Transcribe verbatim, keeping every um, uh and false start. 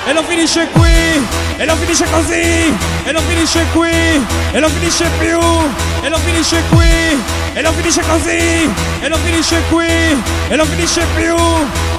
e lo finisce qui, e lo finisce così, e lo finisce qui, e lo finisce più, e lo finisce qui, e lo finisce così, e lo finisce qui, e lo finisce più.